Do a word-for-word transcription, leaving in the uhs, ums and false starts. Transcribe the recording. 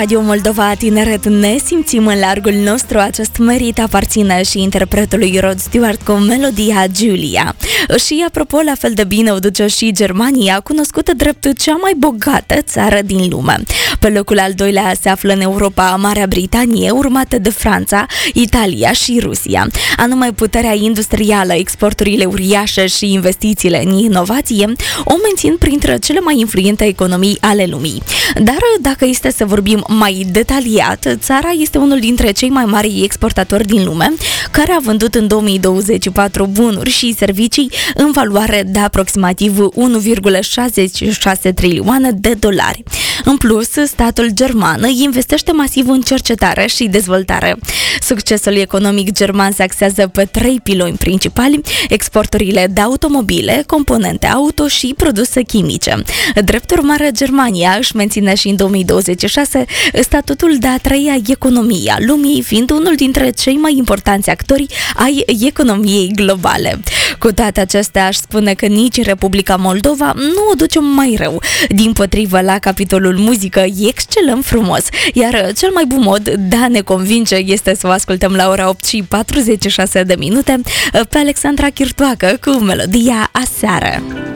Radio Moldova Tineret ne simțim în largul nostru. Acest merit aparține și interpretului Rod Stewart cu melodia Julia. Și apropo, la fel de bine o duce și Germania, cunoscută drept cea mai bogată țară din lume. Pe locul al doilea se află în Europa Marea Britanie, urmată de Franța, Italia și Rusia. Anume, puterea industrială, exporturile uriașe și investițiile în inovație o mențin printre cele mai influente economii ale lumii. Dar dacă este să vorbim mai detaliat, țara este unul dintre cei mai mari exportatori din lume, care a vândut în două mii douăzeci și patru bunuri și servicii în valoare de aproximativ unu virgulă șaizeci și șase trilioane de dolari. În plus, statul german investește masiv în cercetare și dezvoltare. Succesul economic german se axează pe trei piloni principali: exporturile de automobile, componente auto și produse chimice. Drept urmare, Germania își menține și în două mii douăzeci și șase statutul de a treia economie a lumii, fiind unul dintre cei mai importanți actori ai economiei globale. Cu toate acestea, aș spune că nici Republica Moldova nu o duce mai rău. Dimpotrivă, la capitolul muzică excelăm frumos, iar cel mai bun mod de a ne convinge este să o ascultăm la ora opt și patruzeci și șase de minute pe Alexandra Chirtoacă cu melodia Aseară.